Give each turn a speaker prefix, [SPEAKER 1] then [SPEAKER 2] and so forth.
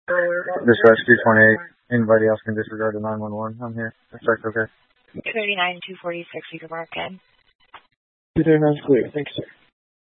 [SPEAKER 1] This rescue 28. Anybody else can disregard the 911. I'm here. That's okay.
[SPEAKER 2] 289, 246, you can mark in.
[SPEAKER 3] 239 is clear. Thanks, sir.